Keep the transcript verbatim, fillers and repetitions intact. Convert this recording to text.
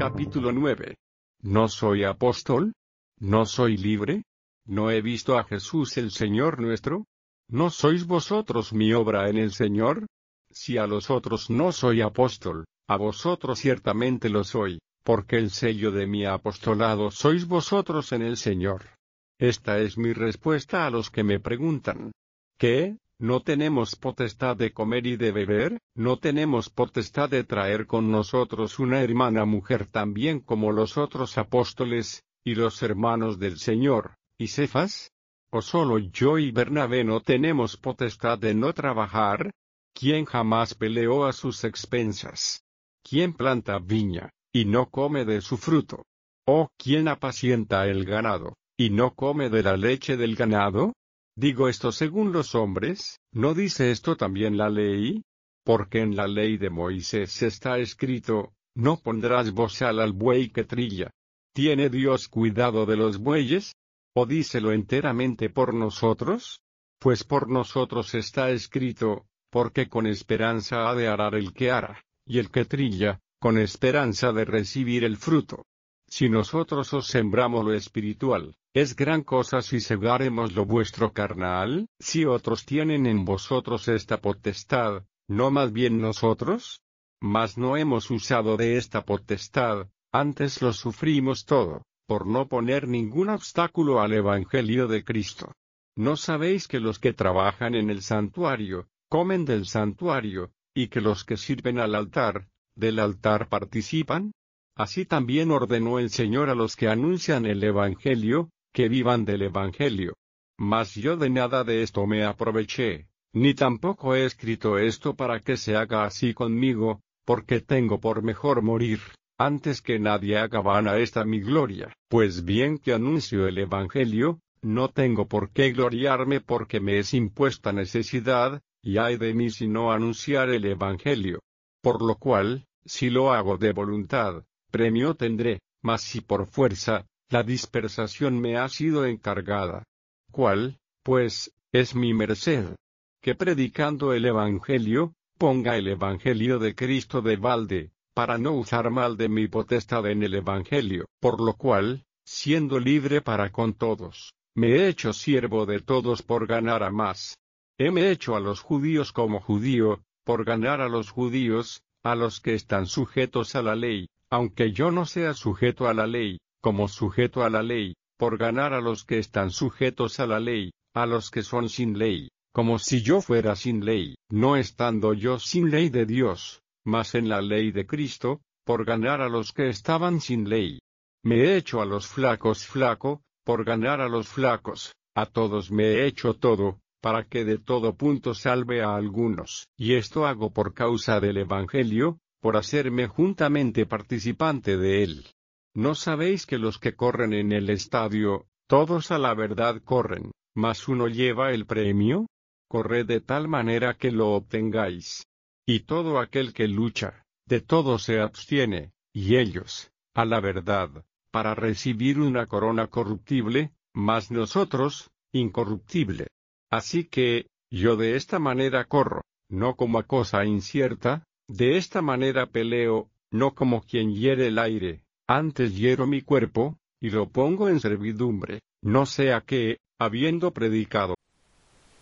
Capítulo nueve. ¿No soy apóstol? ¿No soy libre? ¿No he visto a Jesús el Señor nuestro? ¿No sois vosotros mi obra en el Señor? Si a los otros no soy apóstol, a vosotros ciertamente lo soy, porque el sello de mi apostolado sois vosotros en el Señor. Esta es mi respuesta a los que me preguntan. ¿Qué? ¿No tenemos potestad de comer y de beber? ¿No tenemos potestad de traer con nosotros una hermana mujer también como los otros apóstoles, y los hermanos del Señor, y Cefas? ¿O solo yo y Bernabé no tenemos potestad de no trabajar? ¿Quién jamás peleó a sus expensas? ¿Quién planta viña, y no come de su fruto? ¿O quién apacienta el ganado, y no come de la leche del ganado? Digo esto según los hombres, ¿no dice esto también la ley? Porque en la ley de Moisés está escrito, no pondrás bozal al buey que trilla. ¿Tiene Dios cuidado de los bueyes? ¿O dícelo enteramente por nosotros? Pues por nosotros está escrito, porque con esperanza ha de arar el que ara, y el que trilla, con esperanza de recibir el fruto. Si nosotros os sembramos lo espiritual, ¿es gran cosa si segáremos lo vuestro carnal? Si otros tienen en vosotros esta potestad, ¿no más bien nosotros? Mas no hemos usado de esta potestad, antes lo sufrimos todo, por no poner ningún obstáculo al Evangelio de Cristo. ¿No sabéis que los que trabajan en el santuario, comen del santuario, y que los que sirven al altar, del altar participan? Así también ordenó el Señor a los que anuncian el Evangelio, que vivan del Evangelio. Mas yo de nada de esto me aproveché, ni tampoco he escrito esto para que se haga así conmigo, porque tengo por mejor morir, antes que nadie haga vana esta mi gloria. Pues bien que anuncio el Evangelio, no tengo por qué gloriarme porque me es impuesta necesidad, y ay de mí si no anunciar el Evangelio. Por lo cual, si lo hago de voluntad, premio tendré, mas si por fuerza, la dispersación me ha sido encargada. ¿Cuál, pues, es mi merced? Que predicando el Evangelio, ponga el Evangelio de Cristo de balde, para no usar mal de mi potestad en el Evangelio. Por lo cual, siendo libre para con todos, me he hecho siervo de todos por ganar a más. Heme hecho a los judíos como judío, por ganar a los judíos, a los que están sujetos a la ley, aunque yo no sea sujeto a la ley, como sujeto a la ley, por ganar a los que están sujetos a la ley, a los que son sin ley, como si yo fuera sin ley, no estando yo sin ley de Dios, mas en la ley de Cristo, por ganar a los que estaban sin ley. Me he hecho a los flacos flaco, por ganar a los flacos, a todos me he hecho todo, para que de todo punto salve a algunos. Y esto hago por causa del Evangelio, por hacerme juntamente participante de él. ¿No sabéis que los que corren en el estadio, todos a la verdad corren, mas uno lleva el premio? Corred de tal manera que lo obtengáis. Y todo aquel que lucha, de todo se abstiene, y ellos, a la verdad, para recibir una corona corruptible, mas nosotros, incorruptible. Así que, yo de esta manera corro, no como a cosa incierta, de esta manera peleo, no como quien hiere el aire, antes hiero mi cuerpo, y lo pongo en servidumbre, no sea que, habiendo predicado